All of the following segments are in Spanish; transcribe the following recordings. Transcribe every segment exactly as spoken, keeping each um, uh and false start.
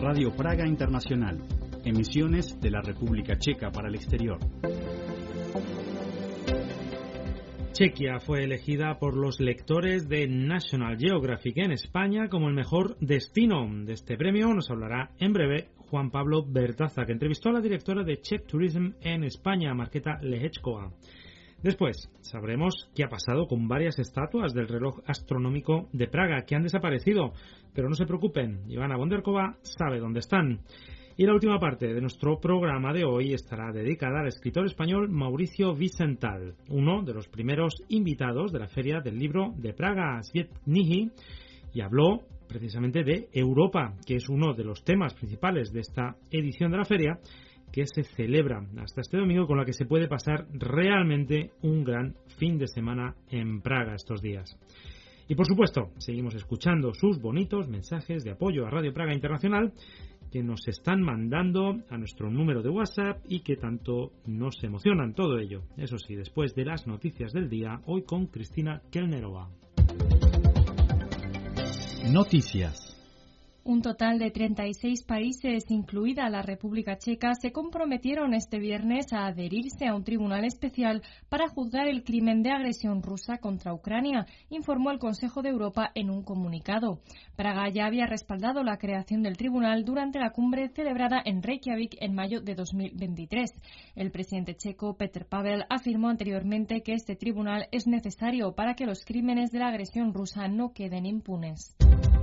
Radio Praga Internacional, emisiones de la República Checa para el exterior. Chequia fue elegida por los lectores de National Geographic en España como el mejor destino. De este premio nos hablará en breve Juan Pablo Bertaza, que entrevistó a la directora de Czech Tourism en España, Markéta Lehečková. Después sabremos qué ha pasado con varias estatuas del reloj astronómico de Praga que han desaparecido, pero no se preocupen, Ivana Bonderkova sabe dónde están. Y la última parte de nuestro programa de hoy estará dedicada al escritor español Mauricio Vicental, uno de los primeros invitados de la Feria del Libro de Praga, Svět knihy, y habló precisamente de Europa, que es uno de los temas principales de esta edición de la feria, que se celebra hasta este domingo, con la que se puede pasar realmente un gran fin de semana en Praga estos días. Y por supuesto, seguimos escuchando sus bonitos mensajes de apoyo a Radio Praga Internacional que nos están mandando a nuestro número de WhatsApp y que tanto nos emocionan, todo ello. Eso sí, después de las noticias del día, hoy con Cristina Kelnerova. Noticias. Un total de treinta y seis países, incluida la República Checa, se comprometieron este viernes a adherirse a un tribunal especial para juzgar el crimen de agresión rusa contra Ucrania, informó el Consejo de Europa en un comunicado. Praga ya había respaldado la creación del tribunal durante la cumbre celebrada en Reykjavik en mayo de dos mil veintitrés. El presidente checo Petr Pavel afirmó anteriormente que este tribunal es necesario para que los crímenes de la agresión rusa no queden impunes.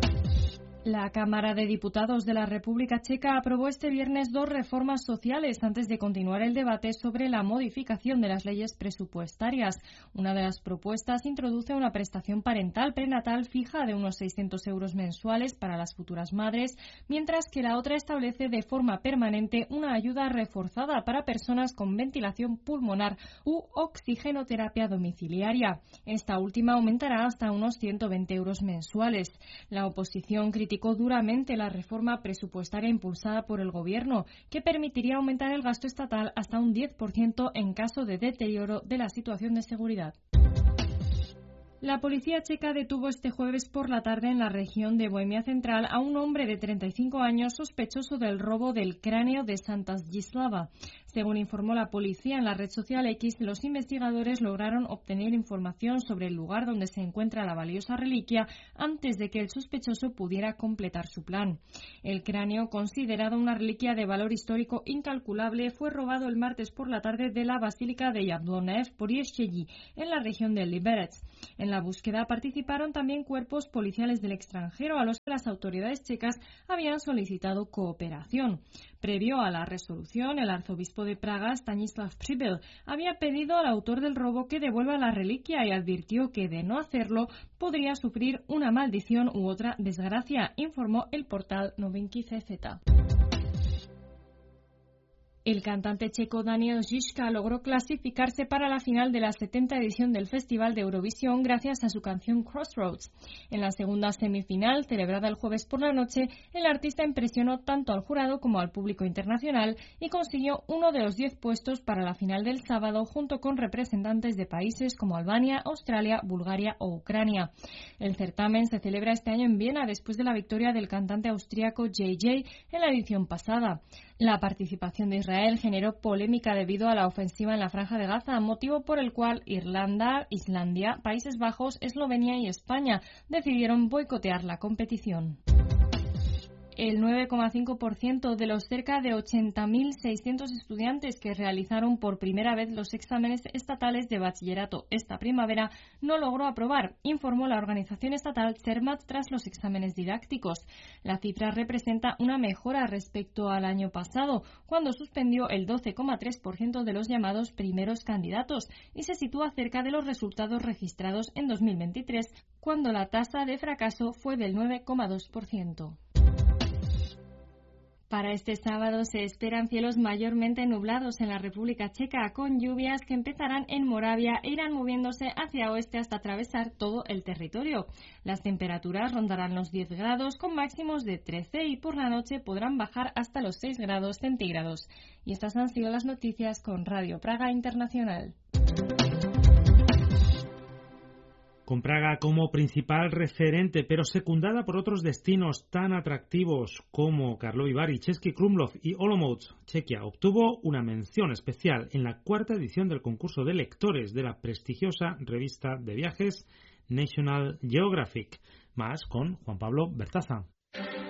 La Cámara de Diputados de la República Checa aprobó este viernes dos reformas sociales antes de continuar el debate sobre la modificación de las leyes presupuestarias. Una de las propuestas introduce una prestación parental prenatal fija de unos seiscientos euros mensuales para las futuras madres, mientras que la otra establece de forma permanente una ayuda reforzada para personas con ventilación pulmonar u oxigenoterapia domiciliaria. Esta última aumentará hasta unos ciento veinte euros mensuales. La oposición criticó criticó duramente la reforma presupuestaria impulsada por el Gobierno, que permitiría aumentar el gasto estatal hasta un diez por ciento en caso de deterioro de la situación de seguridad. La policía checa detuvo este jueves por la tarde en la región de Bohemia Central a un hombre de treinta y cinco años sospechoso del robo del cráneo de Santa Zdzislava. Según informó la policía en la red social X, los investigadores lograron obtener información sobre el lugar donde se encuentra la valiosa reliquia antes de que el sospechoso pudiera completar su plan. El cráneo, considerado una reliquia de valor histórico incalculable, fue robado el martes por la tarde de la Basílica de Jablonev por Yeshegi, en la región de Liberec. En la búsqueda participaron también cuerpos policiales del extranjero a los que las autoridades checas habían solicitado cooperación. Previo a la resolución, el arzobispo de Praga, Stanislav Přibylj, había pedido al autor del robo que devuelva la reliquia y advirtió que, de no hacerlo, podría sufrir una maldición u otra desgracia, informó el portal Novinky C Z. El cantante checo Daniel Žižka logró clasificarse para la final de la setenta edición del Festival de Eurovisión gracias a su canción Crossroads. En la segunda semifinal, celebrada el jueves por la noche, el artista impresionó tanto al jurado como al público internacional y consiguió uno de los diez puestos para la final del sábado junto con representantes de países como Albania, Australia, Bulgaria o Ucrania. El certamen se celebra este año en Viena después de la victoria del cantante austríaco J J en la edición pasada. La participación de Israel generó polémica debido a la ofensiva en la Franja de Gaza, motivo por el cual Irlanda, Islandia, Países Bajos, Eslovenia y España decidieron boicotear la competición. El nueve coma cinco por ciento de los cerca de ochenta mil seiscientos estudiantes que realizaron por primera vez los exámenes estatales de bachillerato esta primavera no logró aprobar, informó la organización estatal Cermat tras los exámenes didácticos. La cifra representa una mejora respecto al año pasado, cuando suspendió el doce coma tres por ciento de los llamados primeros candidatos y se sitúa cerca de los resultados registrados en dos mil veintitrés, cuando la tasa de fracaso fue del nueve coma dos por ciento. Para este sábado se esperan cielos mayormente nublados en la República Checa, con lluvias que empezarán en Moravia e irán moviéndose hacia oeste hasta atravesar todo el territorio. Las temperaturas rondarán los diez grados con máximos de trece y por la noche podrán bajar hasta los seis grados centígrados. Y estas han sido las noticias con Radio Praga Internacional. Con Praga como principal referente, pero secundada por otros destinos tan atractivos como Karlovy Vary, Český Krumlov y Olomouc, Chequia obtuvo una mención especial en la cuarta edición del concurso de lectores de la prestigiosa revista de viajes National Geographic. Más con Juan Pablo Bertaza.